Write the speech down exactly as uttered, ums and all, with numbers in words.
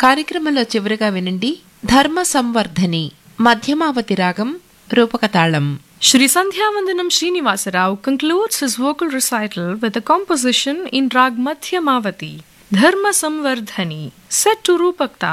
కార్యక్రమంలో చివరిగా వినండి ధర్మ సంవర్ధని మధ్యమావతి రాగం రూపకతాళం. Shri Sandhyavandanam Srinivasa Rao concludes his vocal recital with a composition in Rag Madhyamavati, Dharma Samvardhani, set to Rupak Tal.